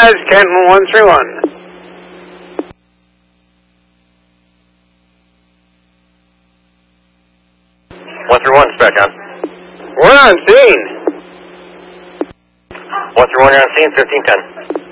Canton 131. 131, dispatch on. We're on scene. 131, you're on scene, 1510.